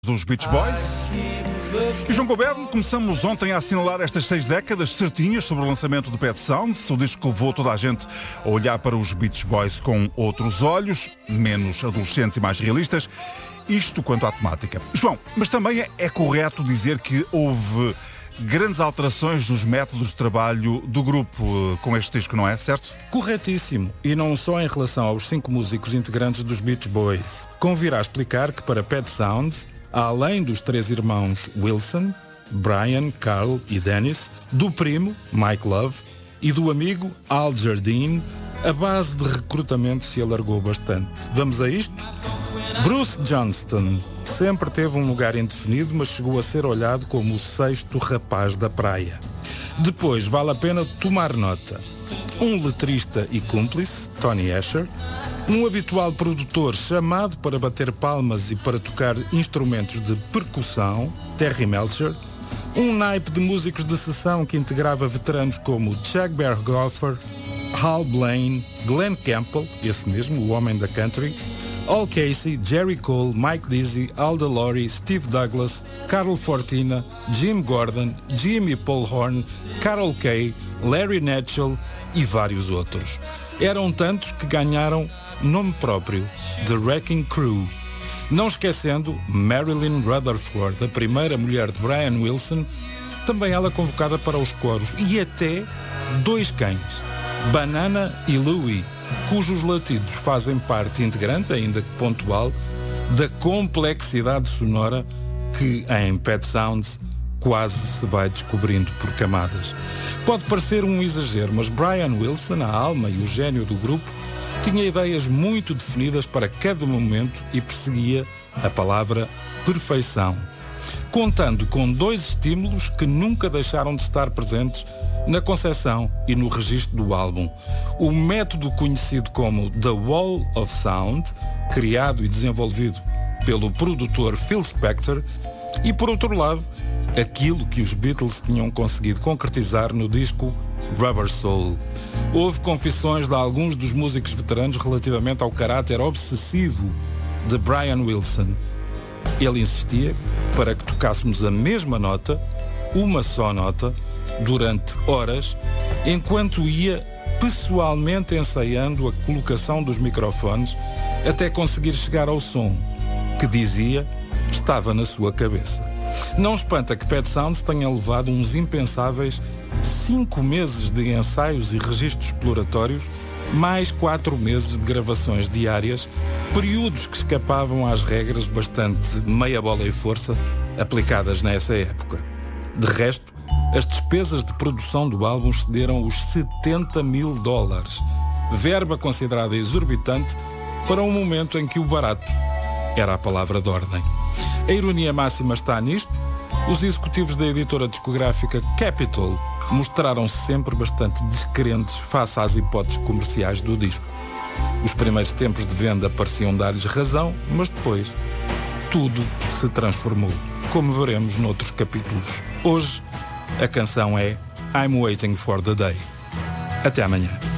Dos Beach Boys. E João Goberno, começamos ontem a assinalar estas 6 décadas certinhas sobre o lançamento do Pet Sounds. O disco levou toda a gente a olhar para os Beach Boys com outros olhos, menos adolescentes e mais realistas. Isto quanto à temática. João, mas também é correto dizer que houve grandes alterações dos métodos de trabalho do grupo com este disco, não é? Certo? Corretíssimo. E não só em relação aos 5 músicos integrantes dos Beach Boys. Convirá explicar que para Pet Sounds, além dos 3 irmãos Wilson, Brian, Carl e Dennis, do primo, Mike Love, e do amigo Al Jardine, a base de recrutamento se alargou bastante. Vamos a isto? Bruce Johnston sempre teve um lugar indefinido, mas chegou a ser olhado como o 6º rapaz da praia. Depois, vale a pena tomar nota. Um letrista e cúmplice, Tony Asher, um habitual produtor chamado para bater palmas e para tocar instrumentos de percussão, Terry Melcher, um naipe de músicos de sessão que integrava veteranos como Chuck Berghofer, Hal Blaine, Glenn Campbell, esse mesmo, o homem da country, Al Casey, Jerry Cole, Mike Dizzy, Alda Laurie, Steve Douglas, Carl Fortina, Jim Gordon, Jimmy Paul Horn, Carol Kay, Larry Natchell e vários outros. Eram tantos que ganharam nome próprio, The Wrecking Crew. Não esquecendo Marilyn Rutherford, a primeira mulher de Brian Wilson, também ela convocada para os coros, e até 2 cães, Banana e Louie, cujos latidos fazem parte integrante, ainda que pontual, da complexidade sonora que em Pet Sounds quase se vai descobrindo por camadas. Pode parecer um exagero, mas Brian Wilson, a alma e o gênio do grupo, tinha ideias muito definidas para cada momento e perseguia a palavra perfeição, contando com 2 estímulos que nunca deixaram de estar presentes na concepção e no registro do álbum. O método conhecido como The Wall of Sound, criado e desenvolvido pelo produtor Phil Spector, e por outro lado, aquilo que os Beatles tinham conseguido concretizar no disco Rubber Soul. Houve confissões de alguns dos músicos veteranos relativamente ao caráter obsessivo de Brian Wilson. Ele insistia para que tocássemos a mesma nota, uma só nota, durante horas, enquanto ia pessoalmente ensaiando a colocação dos microfones até conseguir chegar ao som que, dizia, estava na sua cabeça. Não espanta que Pet Sounds tenha levado uns impensáveis 5 meses de ensaios e registros exploratórios, mais 4 meses de gravações diárias, períodos que escapavam às regras bastante meia bola e força aplicadas nessa época. De resto, as despesas de produção do álbum excederam os $70 mil, verba considerada exorbitante para um momento em que o barato era a palavra de ordem. A ironia máxima está nisto. Os executivos da editora discográfica Capitol mostraram-se sempre bastante descrentes face às hipóteses comerciais do disco. Os primeiros tempos de venda pareciam dar-lhes razão, mas depois tudo se transformou, como veremos noutros capítulos. Hoje, a canção é I'm Waiting for the Day. Até amanhã.